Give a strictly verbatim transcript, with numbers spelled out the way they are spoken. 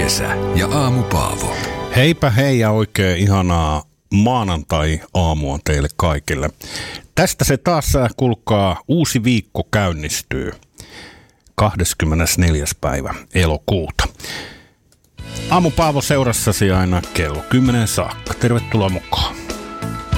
Kesä ja Aamu Paavo. Heipä hei ja oikein ihanaa maanantai-aamua teille kaikille. Tästä se taas kulkaa uusi viikko käynnistyy kahdeskymmenesneljäs päivä elokuuta. Aamu Paavo seurassasi aina kello kymmenen saakka. Tervetuloa mukaan.